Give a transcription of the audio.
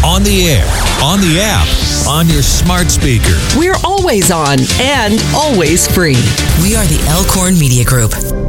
On the air, on the app, on your smart speaker. We're always on and always free. We are the Elkhorn Media Group.